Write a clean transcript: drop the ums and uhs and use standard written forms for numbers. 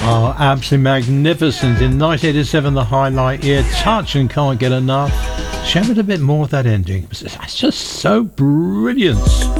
Oh, absolutely magnificent. In 1987, the highlight here, Touch and Can't Get Enough. Share it a bit more of that ending. It's just so brilliant.